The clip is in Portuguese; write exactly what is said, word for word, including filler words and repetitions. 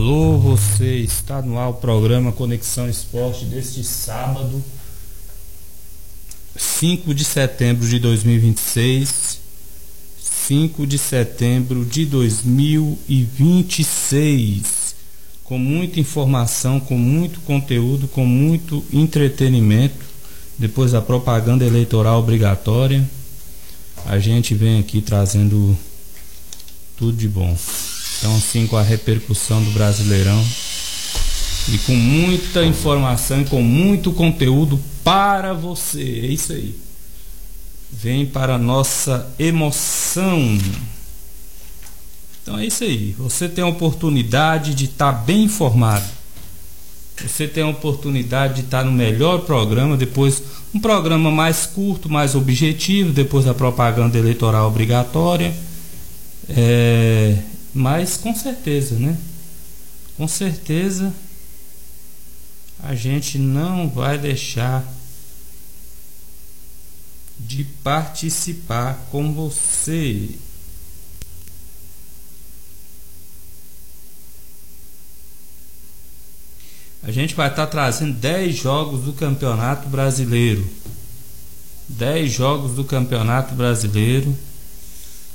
Alô, você está no ar o programa Conexão Esporte deste sábado, cinco de setembro de dois mil e vinte e seis. cinco de setembro de dois mil e vinte e seis. Com muita informação, com muito conteúdo, com muito entretenimento. Depois da propaganda eleitoral obrigatória, a gente vem aqui trazendo tudo de bom. Então, assim, com a repercussão do Brasileirão e com muita informação e com muito conteúdo para você. É isso aí. Vem para a nossa emoção. Então é isso aí. Você tem a oportunidade de estar bem informado. Você tem a oportunidade de estar no melhor programa. Depois, um programa mais curto, mais objetivo. Depois da propaganda eleitoral obrigatória. É... Mas com certeza, né? Com certeza a gente não vai deixar de participar com você. A gente vai estar trazendo dez jogos do Campeonato Brasileiro. dez jogos do Campeonato Brasileiro.